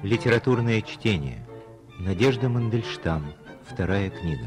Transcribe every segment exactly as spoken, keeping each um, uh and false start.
Литературное чтение. Надежда Мандельштам. Вторая книга.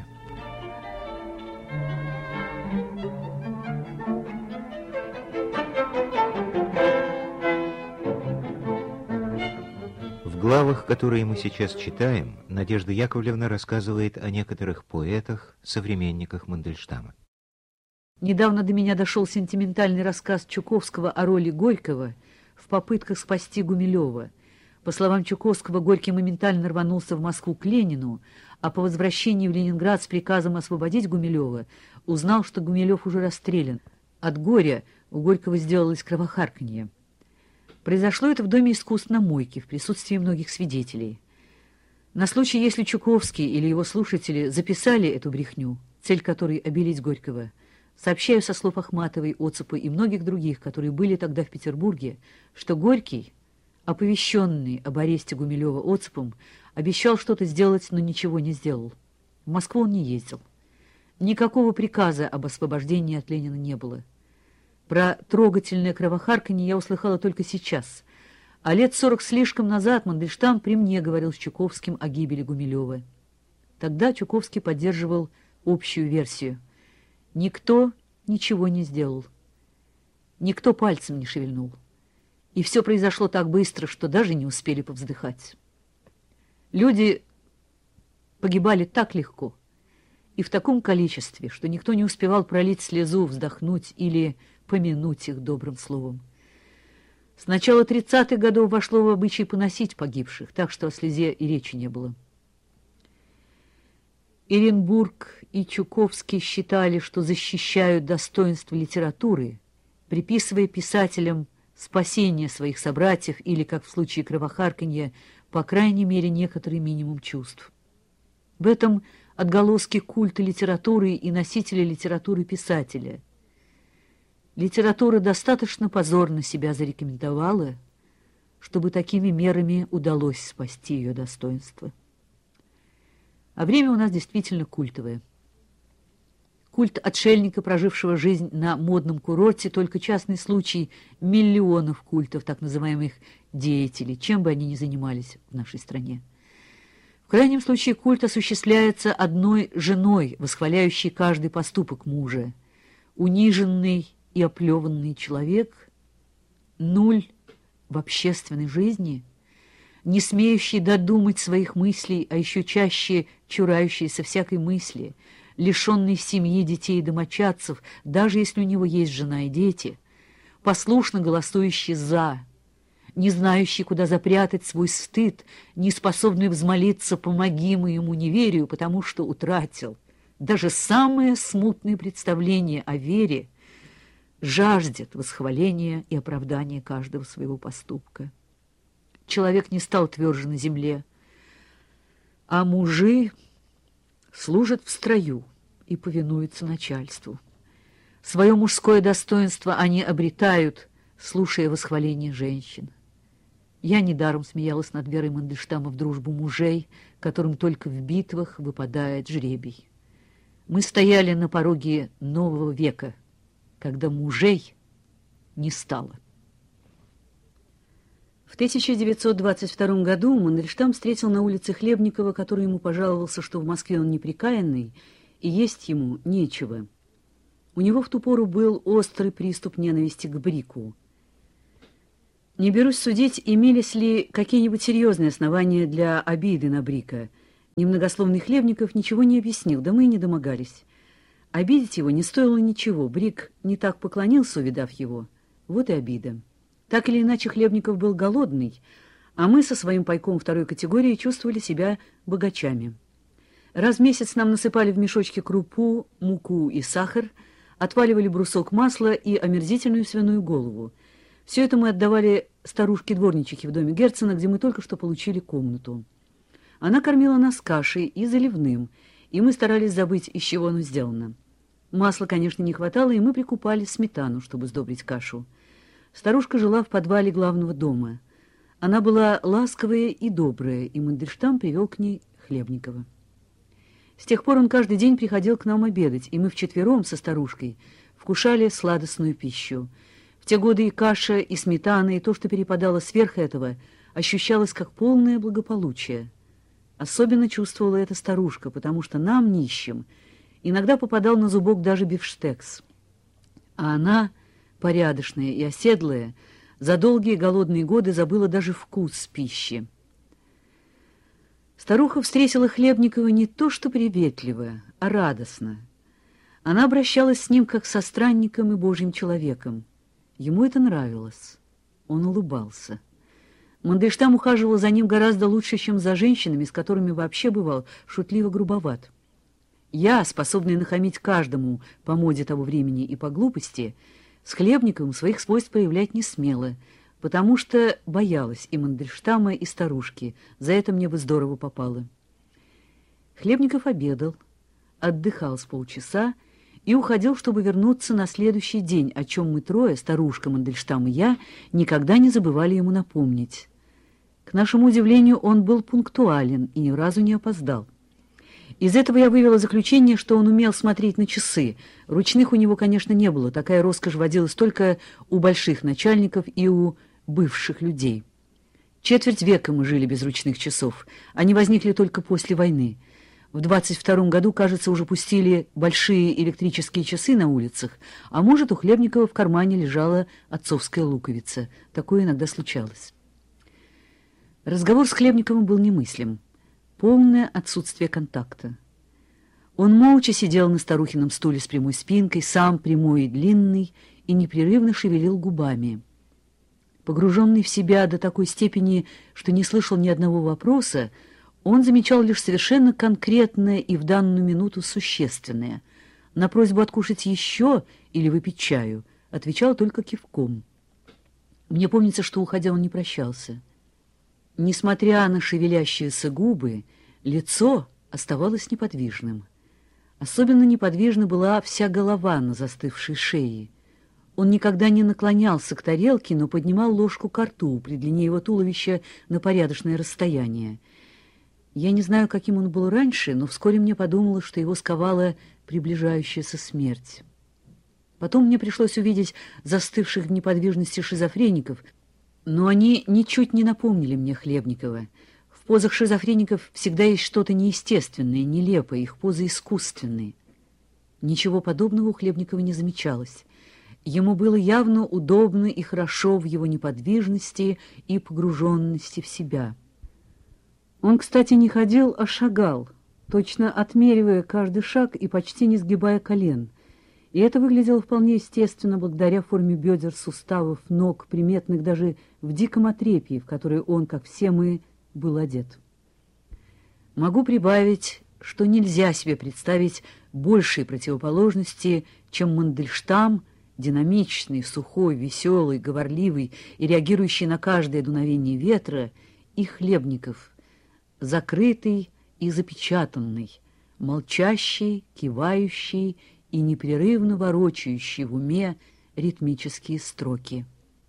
В главах, которые мы сейчас читаем, Надежда Яковлевна рассказывает о некоторых поэтах, современниках Мандельштама. Недавно до меня дошел сентиментальный рассказ Чуковского о роли Горького в попытках спасти Гумилева. По словам Чуковского, Горький моментально рванулся в Москву к Ленину, а по возвращении в Ленинград с приказом освободить Гумилева узнал, что Гумилев уже расстрелян. От горя у Горького сделалось кровохарканье. Произошло это в Доме искусств на Мойке в присутствии многих свидетелей. На случай, если Чуковский или его слушатели записали эту брехню, цель которой обелить Горького, сообщаю со слов Ахматовой, Оцепа и многих других, которые были тогда в Петербурге, что Горький, оповещенный об аресте Гумилева Оцепом, обещал что-то сделать, но ничего не сделал. В Москву он не ездил. Никакого приказа об освобождении от Ленина не было. Про трогательное кровохарканье я услыхала только сейчас, а лет сорок слишком назад Мандельштам при мне говорил с Чуковским о гибели Гумилева. Тогда Чуковский поддерживал общую версию. Никто ничего не сделал. Никто пальцем не шевельнул. И все произошло так быстро, что даже не успели повздыхать. Люди погибали так легко и в таком количестве, что никто не успевал пролить слезу, вздохнуть или помянуть их добрым словом. С начала тридцатых годов вошло в обычай поносить погибших, так что о слезе и речи не было. Иренбург и Чуковский считали, что защищают достоинство литературы, приписывая писателям спасение своих собратьев или, как в случае кровохарканья, по крайней мере, некоторый минимум чувств. В этом отголоски культа литературы и носителя литературы писателя. Литература достаточно позорно себя зарекомендовала, чтобы такими мерами удалось спасти ее достоинство. А время у нас действительно культовое. Культ отшельника, прожившего жизнь на модном курорте, только частный случай миллионов культов так называемых деятелей, чем бы они ни занимались в нашей стране. В крайнем случае культ осуществляется одной женой, восхваляющей каждый поступок мужа. Униженный и оплеванный человек, нуль в общественной жизни, не смеющий додумать своих мыслей, а еще чаще чурающийся всякой мысли, лишенный семьи, детей и домочадцев, даже если у него есть жена и дети, послушно голосующий «за», не знающий, куда запрятать свой стыд, не способный взмолиться «помоги моему неверию», потому что утратил даже самое смутное представление о вере, жаждет восхваления и оправдания каждого своего поступка. Человек не стал тверже на земле, а мужи служат в строю и повинуются начальству. Свое мужское достоинство они обретают, слушая восхваление женщин. Я недаром смеялась над верой Мандельштама в дружбу мужей, которым только в битвах выпадает жребий. Мы стояли на пороге нового века, когда мужей не стало. В тысяча девятьсот двадцать втором году Мандельштам встретил на улице Хлебникова, который ему пожаловался, что в Москве он неприкаянный, и есть ему нечего. У него в ту пору был острый приступ ненависти к Брику. Не берусь судить, имелись ли какие-нибудь серьезные основания для обиды на Брика. Немногословный Хлебников ничего не объяснил, да мы и не домогались. Обидеть его не стоило ничего, Брик не так поклонился, увидав его. Вот и обида. Так или иначе, Хлебников был голодный, а мы со своим пайком второй категории чувствовали себя богачами. Раз в месяц нам насыпали в мешочки крупу, муку и сахар, отваливали брусок масла и омерзительную свиную голову. Все это мы отдавали старушке-дворничихе в доме Герцена, где мы только что получили комнату. Она кормила нас кашей и заливным, и мы старались забыть, из чего оно сделано. Масла, конечно, не хватало, и мы прикупали сметану, чтобы сдобрить кашу. Старушка жила в подвале главного дома. Она была ласковая и добрая, и Мандельштам привел к ней Хлебникова. С тех пор он каждый день приходил к нам обедать, и мы вчетвером со старушкой вкушали сладостную пищу. В те годы и каша, и сметана, и то, что перепадало сверх этого, ощущалось как полное благополучие. Особенно чувствовала это старушка, потому что нам, нищим, иногда попадал на зубок даже бифштекс. А она, порядочная и оседлая, за долгие голодные годы забыла даже вкус пищи. Старуха встретила Хлебникова не то что приветливо, а радостно. Она обращалась с ним как со странником и божьим человеком. Ему это нравилось. Он улыбался. Мандельштам ухаживал за ним гораздо лучше, чем за женщинами, с которыми вообще бывал шутливо грубоват. Я, способный нахамить каждому по моде того времени и по глупости, с Хлебниковым своих свойств проявлять не смела, потому что боялась и Мандельштама, и старушки. За это мне бы здорово попало. Хлебников обедал, отдыхал с полчаса и уходил, чтобы вернуться на следующий день, о чем мы трое, старушка, Мандельштам и я, никогда не забывали ему напомнить. К нашему удивлению, он был пунктуален и ни разу не опоздал. Из этого я вывела заключение, что он умел смотреть на часы. Ручных у него, конечно, не было. Такая роскошь водилась только у больших начальников и у бывших людей. Четверть века мы жили без ручных часов. Они возникли только после войны. В двадцать втором году, кажется, уже пустили большие электрические часы на улицах, а может, у Хлебникова в кармане лежала отцовская луковица. Такое иногда случалось. Разговор с Хлебниковым был немыслим. Полное отсутствие контакта. Он молча сидел на старухином стуле с прямой спинкой, сам прямой и длинный, и непрерывно шевелил губами. Погруженный в себя до такой степени, что не слышал ни одного вопроса, он замечал лишь совершенно конкретное и в данную минуту существенное. На просьбу откушать еще или выпить чаю отвечал только кивком. Мне помнится, что, уходя, он не прощался. Несмотря на шевелящиеся губы, лицо оставалось неподвижным. Особенно неподвижна была вся голова на застывшей шее. Он никогда не наклонялся к тарелке, но поднимал ложку ко рту при длине его туловища на порядочное расстояние. Я не знаю, каким он был раньше, но вскоре мне подумалось, что его сковала приближающаяся смерть. Потом мне пришлось увидеть застывших в неподвижности шизофреников, но они ничуть не напомнили мне Хлебникова. В позах шизофреников всегда есть что-то неестественное, нелепое, их позы искусственные. Ничего подобного у Хлебникова не замечалось. Ему было явно удобно и хорошо в его неподвижности и погруженности в себя. Он, кстати, не ходил, а шагал, точно отмеривая каждый шаг и почти не сгибая колен. И это выглядело вполне естественно благодаря форме бедер, суставов, ног, приметных даже в диком отрепье, в которое он, как все мы, был одет. Могу прибавить, что нельзя себе представить большей противоположности, чем Мандельштам, динамичный, сухой, веселый, говорливый и реагирующий на каждое дуновение ветра, и Хлебников, закрытый и запечатанный, молчащий, кивающий и непрерывно ворочающий в уме ритмические строки.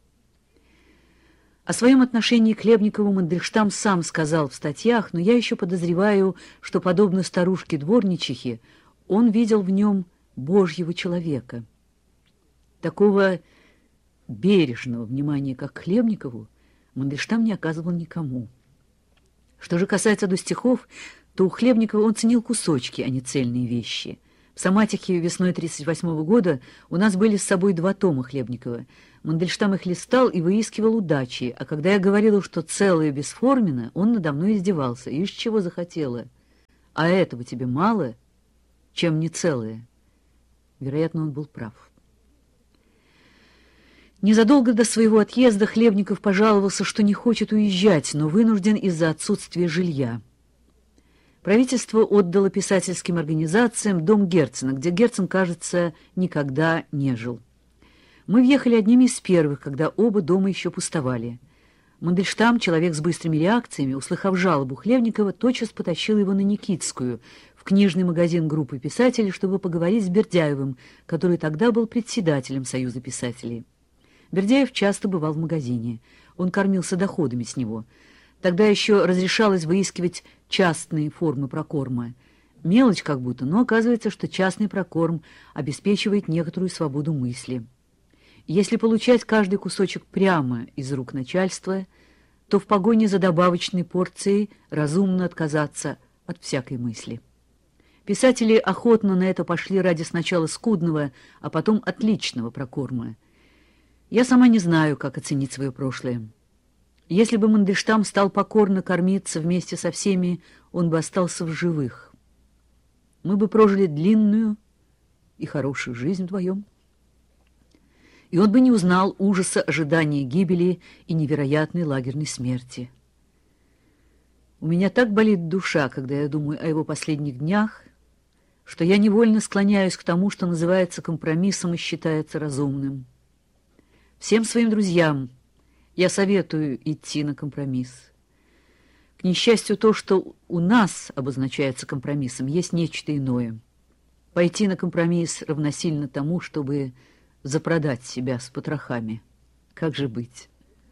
О своем отношении к Хлебникову Мандельштам сам сказал в статьях, но я еще подозреваю, что, подобно старушке-дворничихе, он видел в нем Божьего человека. Такого бережного внимания, как к Хлебникову, Мандельштам не оказывал никому. Что же касается до стихов, то у Хлебникова он ценил кусочки, а не цельные вещи. В «Соматике» весной тридцать восьмого года у нас были с собой два тома Хлебникова. Мандельштам их листал и выискивал удачи, а когда я говорила, что целое бесформенно, он надо мной издевался. Ишь, чего захотела? А этого тебе мало, чем не целое? Вероятно, он был прав. Незадолго до своего отъезда Хлебников пожаловался, что не хочет уезжать, но вынужден из-за отсутствия жилья. Правительство отдало писательским организациям дом Герцена, где Герцен, кажется, никогда не жил. Мы въехали одними из первых, когда оба дома еще пустовали. Мандельштам, человек с быстрыми реакциями, услыхав жалобу Хлебникова, тотчас потащил его на Никитскую, в книжный магазин группы писателей, чтобы поговорить с Бердяевым, который тогда был председателем Союза писателей. Бердяев часто бывал в магазине. Он кормился доходами с него. Тогда еще разрешалось выискивать частные формы прокорма. Мелочь как будто, но оказывается, что частный прокорм обеспечивает некоторую свободу мысли. Если получать каждый кусочек прямо из рук начальства, то в погоне за добавочной порцией разумно отказаться от всякой мысли. Писатели охотно на это пошли ради сначала скудного, а потом отличного прокорма. Я сама не знаю, как оценить свое прошлое. Если бы Мандельштам стал покорно кормиться вместе со всеми, он бы остался в живых. Мы бы прожили длинную и хорошую жизнь вдвоем. И он бы не узнал ужаса ожидания гибели и невероятной лагерной смерти. У меня так болит душа, когда я думаю о его последних днях, что я невольно склоняюсь к тому, что называется компромиссом и считается разумным. Всем своим друзьям я советую идти на компромисс. К несчастью, то, что у нас обозначается компромиссом, есть нечто иное. Пойти на компромисс равносильно тому, чтобы запродать себя с потрохами. Как же быть?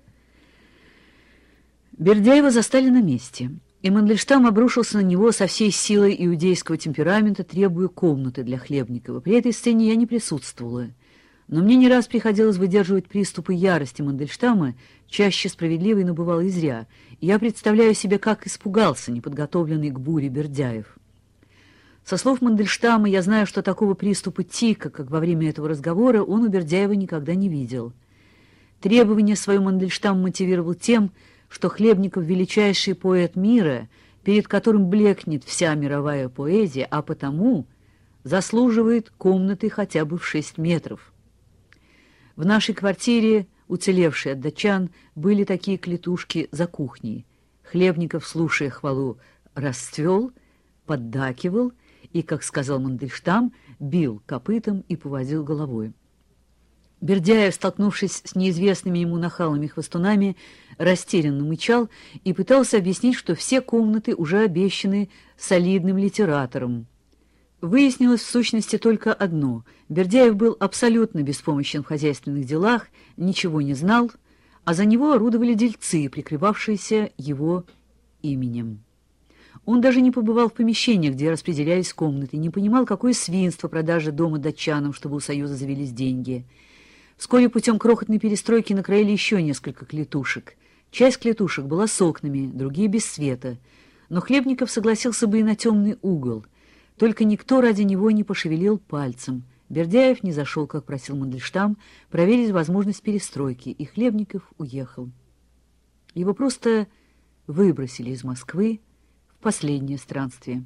Бердяева застали на месте, и Мандельштам обрушился на него со всей силой иудейского темперамента, требуя комнаты для Хлебникова. При этой сцене я не присутствовала, но мне не раз приходилось выдерживать приступы ярости Мандельштама, чаще справедливой, но бывало и зря, и я представляю себе, как испугался неподготовленный к буре Бердяев. Со слов Мандельштама я знаю, что такого приступа тика, как во время этого разговора, он у Бердяева никогда не видел. Требование свое Мандельштам мотивировал тем, что Хлебников — величайший поэт мира, перед которым блекнет вся мировая поэзия, а потому заслуживает комнаты хотя бы в шесть метров. В нашей квартире, уцелевшей от датчан, были такие клетушки за кухней. Хлебников, слушая хвалу, расцвел, поддакивал и, как сказал Мандельштам, бил копытом и поводил головой. Бердяев, столкнувшись с неизвестными ему нахалами-хвостунами, растерянно мычал и пытался объяснить, что все комнаты уже обещаны солидным литератором. Выяснилось в сущности только одно. Бердяев был абсолютно беспомощен в хозяйственных делах, ничего не знал, а за него орудовали дельцы, прикрывавшиеся его именем. Он даже не побывал в помещениях, где распределялись комнаты, не понимал, какое свинство продажа дома датчанам, чтобы у Союза завелись деньги. Вскоре путем крохотной перестройки накроили еще несколько клетушек. Часть клетушек была с окнами, другие без света. Но Хлебников согласился бы и на темный угол. Только никто ради него не пошевелил пальцем. Бердяев не зашел, как просил Мандельштам, проверить возможность перестройки, и Хлебников уехал. Его просто выбросили из Москвы в последнее странствие.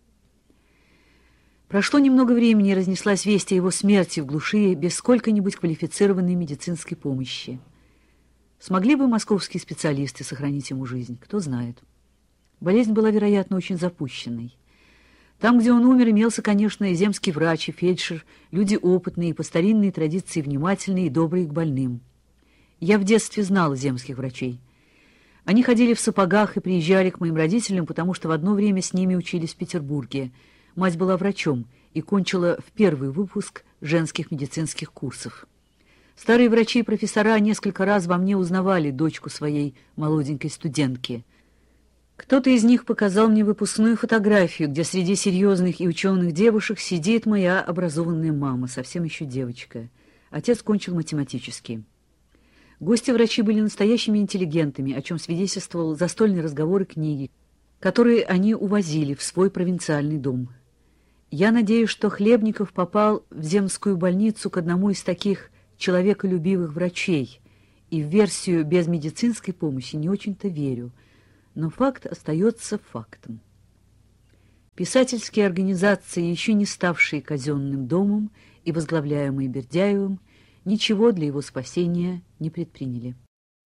Прошло немного времени, и разнеслась весть о его смерти в глуши без сколько-нибудь квалифицированной медицинской помощи. Смогли бы московские специалисты сохранить ему жизнь? Кто знает. Болезнь была, вероятно, очень запущенной. Там, где он умер, имелся, конечно, и земский врач, и фельдшер, люди опытные, и по старинной традиции внимательные и добрые к больным. Я в детстве знала земских врачей. Они ходили в сапогах и приезжали к моим родителям, потому что в одно время с ними учились в Петербурге. Мать была врачом и кончила в первый выпуск женских медицинских курсов. Старые врачи и профессора несколько раз во мне узнавали дочку своей молоденькой студентки. Кто-то из них показал мне выпускную фотографию, где среди серьезных и ученых девушек сидит моя образованная мама, совсем еще девочка. Отец кончил математический. Гости-врачи были настоящими интеллигентами, о чем свидетельствовал застольный разговор и книги, которые они увозили в свой провинциальный дом. Я надеюсь, что Хлебников попал в земскую больницу к одному из таких человеколюбивых врачей, и в версию без медицинской помощи не очень-то верю, но факт остается фактом. Писательские организации, еще не ставшие казенным домом и возглавляемые Бердяевым, ничего для его спасения не предприняли.